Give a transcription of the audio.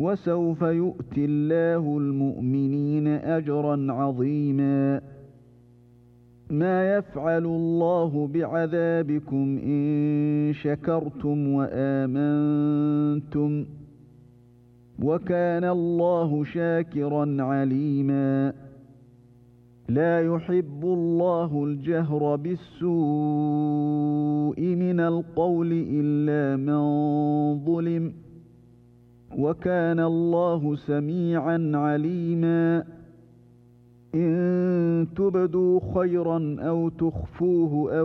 وسوف يؤتي الله المؤمنين أجرا عظيما. ما يفعل الله بعذابكم إن شكرتم وآمنتم وكان الله شاكرا عليما. لا يحب الله الجهر بالسوء من القول إلا من ظلم وكان الله سميعا عليما. إن تبدوا خيرا أو تخفوه